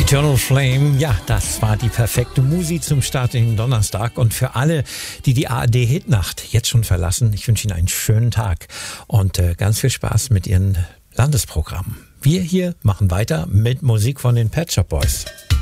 Eternal Flame, ja, das war die perfekte Musik zum Start in den Donnerstag. Und für alle, die die ARD-Hitnacht jetzt schon verlassen, ich wünsche Ihnen einen schönen Tag und ganz viel Spaß mit Ihren Landesprogrammen. Wir hier machen weiter mit Musik von den Pet Shop Boys.